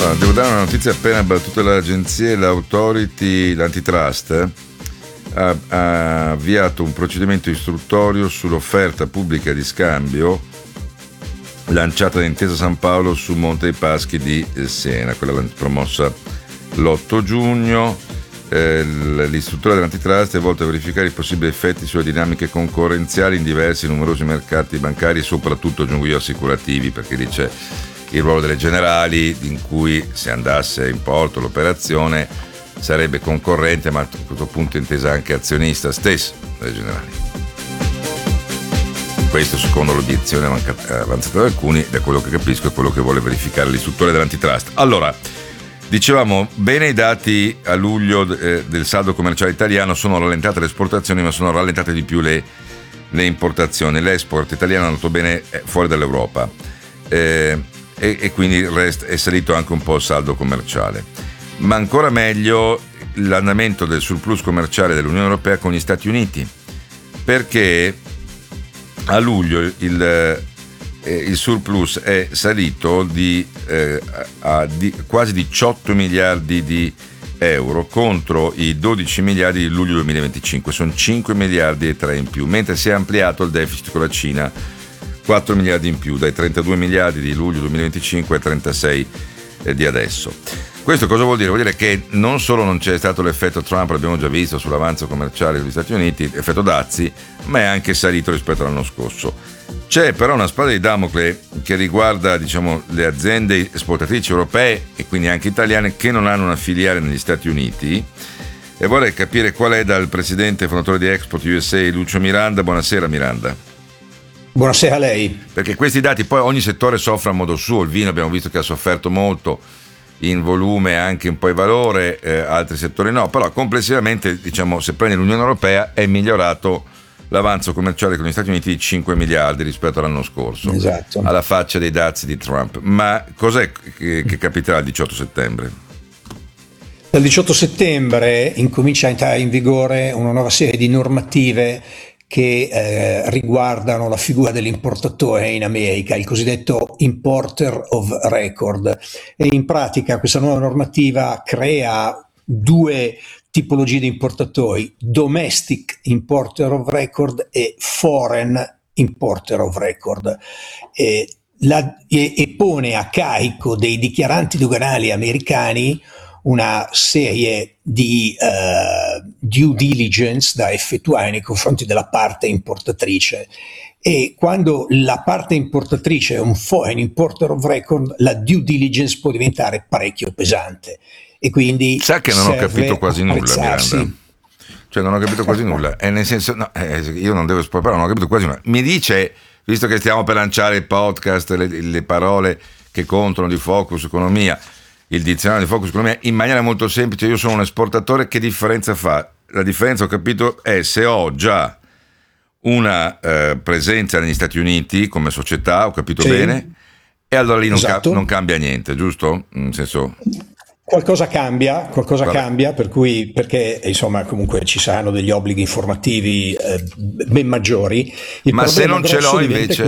Allora, devo dare una notizia appena battuta dall'agenzia. L'Authority, l'Antitrust, ha avviato un procedimento istruttorio sull'offerta pubblica di scambio lanciata da Intesa San Paolo su Monte dei Paschi di Siena, quella promossa l'8 giugno. L'istruttore dell'Antitrust è volto a verificare i possibili effetti sulle dinamiche concorrenziali in diversi e numerosi mercati bancari e soprattutto, aggiungo io, assicurativi, perché dice il ruolo delle generali, in cui se andasse in porto l'operazione sarebbe concorrente, ma a questo punto intesa anche azionista stesso delle generali. Questo secondo l'obiezione avanzata da alcuni, da quello che capisco è quello che vuole verificare l'istruttore dell'Antitrust. Allora, dicevamo, bene, i dati a luglio del saldo commerciale italiano, sono rallentate le esportazioni, ma sono rallentate di più le importazioni. L'export italiano è andato bene fuori dall'Europa e quindi è salito anche un po' il saldo commerciale. Ma ancora meglio l'andamento del surplus commerciale dell'Unione Europea con gli Stati Uniti, perché a luglio il surplus è salito a quasi 18 miliardi di euro contro i 12 miliardi di luglio 2025, sono 5 miliardi e 3 in più, mentre si è ampliato il deficit con la Cina 4 miliardi in più, dai 32 miliardi di luglio 2025 ai 36 di adesso. Questo cosa vuol dire? Vuol dire che non solo non c'è stato l'effetto Trump, l'abbiamo già visto sull'avanzo commerciale degli Stati Uniti, effetto dazi, ma è anche salito rispetto all'anno scorso. C'è però una spada di Damocle che riguarda, diciamo, le aziende esportatrici europee e quindi anche italiane che non hanno una filiale negli Stati Uniti, e vorrei capire qual è dal presidente e fondatore di Export USA, Lucio Miranda. Buonasera Miranda. Buonasera a lei. Perché questi dati, poi ogni settore soffre a modo suo, il vino abbiamo visto che ha sofferto molto in volume, anche un po' in valore, altri settori no, però complessivamente, diciamo, se prendi l'Unione Europea è migliorato l'avanzo commerciale con gli Stati Uniti di 5 miliardi rispetto all'anno scorso, esatto, alla faccia dei dazi di Trump. Ma cos'è che capiterà il 18 settembre? Dal 18 settembre incomincia a entrare in vigore una nuova serie di normative che riguardano la figura dell'importatore in America, il cosiddetto Importer of Record, e in pratica questa nuova normativa crea due tipologie di importatori: Domestic Importer of Record e Foreign Importer of Record, e pone a carico dei dichiaranti doganali americani una serie di due diligence da effettuare nei confronti della parte importatrice, e quando la parte importatrice è un foreign importer of record, la due diligence può diventare parecchio pesante, e quindi sa che non ho capito quasi nulla, Miranda. Cioè non ho capito quasi nulla, e nel senso, no, io non devo spoilerare, non ho capito quasi nulla. Mi dice, visto che stiamo per lanciare il podcast, le parole che contano di Focus Economia, il dizionario di Focus Economia, in maniera molto semplice: io sono un esportatore, che differenza fa? La differenza, ho capito, è se ho già una presenza negli Stati Uniti come società, ho capito, sì, bene, e allora lì esatto, non cambia niente, giusto? Nel senso, qualcosa cambia, per cui, perché insomma comunque ci saranno degli obblighi informativi ben maggiori. Ma se non ce l'ho invece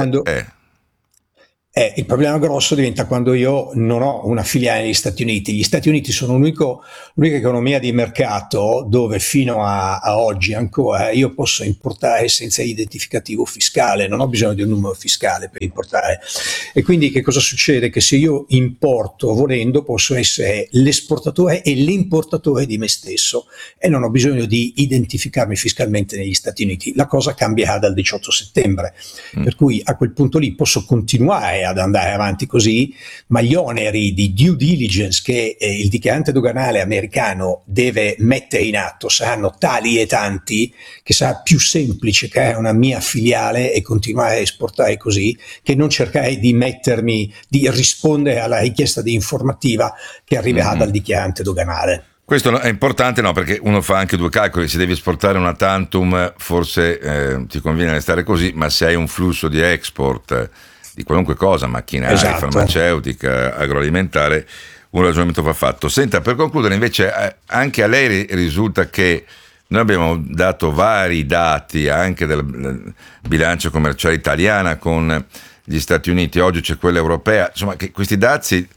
il problema grosso diventa quando io non ho una filiale negli Stati Uniti. Gli Stati Uniti sono l'unica economia di mercato dove fino a oggi ancora io posso importare senza identificativo fiscale, non ho bisogno di un numero fiscale per importare. E quindi che cosa succede? Che se io importo volendo posso essere l'esportatore e l'importatore di me stesso e non ho bisogno di identificarmi fiscalmente negli Stati Uniti. La cosa cambierà dal 18 settembre, per cui a quel punto lì posso continuare ad andare avanti così, ma gli oneri di due diligence che il dichiarante doganale americano deve mettere in atto saranno tali e tanti che sarà più semplice creare una mia filiale e continuare a esportare così, che non cercare di di rispondere alla richiesta di informativa che arriverà dal dichiarante doganale. Questo è importante, no, perché uno fa anche due calcoli: se devi esportare una tantum forse ti conviene restare così, ma se hai un flusso di export di qualunque cosa, macchinari, esatto, farmaceutica, agroalimentare, un ragionamento va fatto. Senta, per concludere invece, anche a lei risulta che noi abbiamo dato vari dati anche del bilancio commerciale italiana con gli Stati Uniti, oggi c'è quella europea, insomma, che questi dazi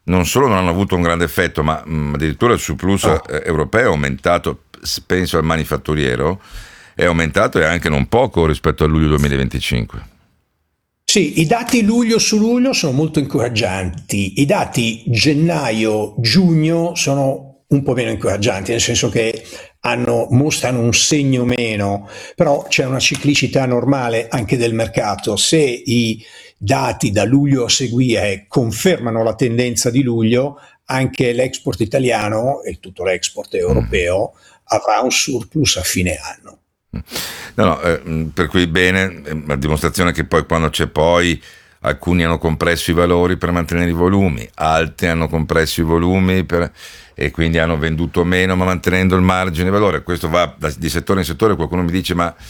non solo non hanno avuto un grande effetto, ma addirittura il surplus europeo è aumentato, penso al manifatturiero, è aumentato e anche non poco rispetto a luglio 2025. Sì, i dati luglio su luglio sono molto incoraggianti, i dati gennaio-giugno sono un po' meno incoraggianti, nel senso che mostrano un segno meno, però c'è una ciclicità normale anche del mercato. Se i dati da luglio a seguire confermano la tendenza di luglio, anche l'export italiano e tutto l'export europeo avrà un surplus a fine anno. No, per cui bene, la dimostrazione che poi quando c'è poi alcuni hanno compresso i valori per mantenere i volumi, altri hanno compresso i volumi e quindi hanno venduto meno ma mantenendo il margine di valore. Questo va di settore in settore. Qualcuno mi dice ma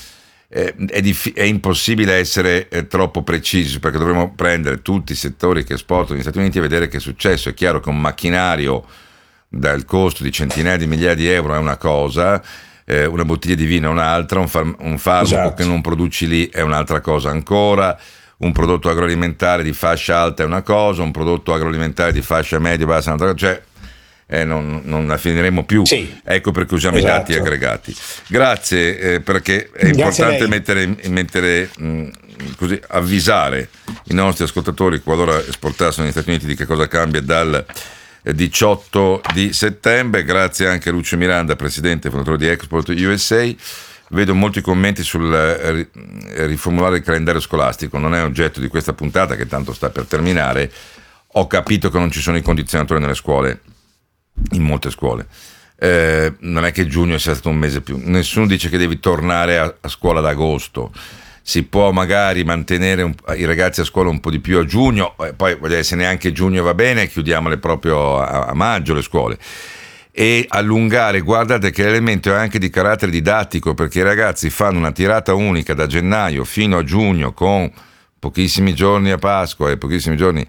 è impossibile essere troppo precisi, perché dovremmo prendere tutti i settori che esportano negli Stati Uniti e vedere che è successo. È chiaro che un macchinario dal costo di centinaia di migliaia di euro è una cosa, una bottiglia di vino è un'altra, un farmaco esatto, che non produci lì è un'altra cosa ancora, un prodotto agroalimentare di fascia alta è una cosa, un prodotto agroalimentare di fascia media bassa è un'altra cosa, cioè non la finiremo più. Sì, ecco perché usiamo esatto, i dati aggregati. Grazie, perché è importante mettere così, avvisare i nostri ascoltatori qualora esportassero negli Stati Uniti di che cosa cambia dal 18 di settembre. Grazie anche a Lucio Miranda, presidente e fondatore di Export USA. Vedo molti commenti sul riformulare il calendario scolastico. Non è oggetto di questa puntata, che tanto sta per terminare. Ho capito che non ci sono i condizionatori nelle scuole, in molte scuole. Non è che giugno sia stato un mese più. Nessuno dice che devi tornare a scuola ad agosto. Si può magari mantenere i ragazzi a scuola un po' di più a giugno, poi se neanche giugno va bene, chiudiamole proprio a maggio le scuole. E allungare, guardate che l'elemento è anche di carattere didattico, perché i ragazzi fanno una tirata unica da gennaio fino a giugno, con pochissimi giorni a Pasqua e pochissimi giorni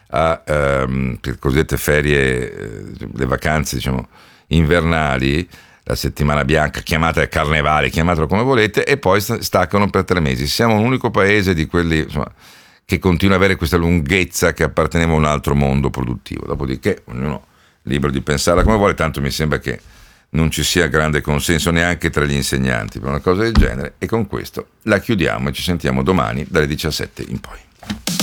per cosiddette ferie, le vacanze diciamo invernali, la settimana bianca, chiamata carnevale, chiamatelo come volete, e poi staccano per 3 mesi. Siamo l'unico paese di quelli, insomma, che continua ad avere questa lunghezza che apparteneva a un altro mondo produttivo. Dopodiché ognuno è libero di pensarla come vuole, tanto mi sembra che non ci sia grande consenso neanche tra gli insegnanti per una cosa del genere, e con questo la chiudiamo e ci sentiamo domani dalle 17 in poi.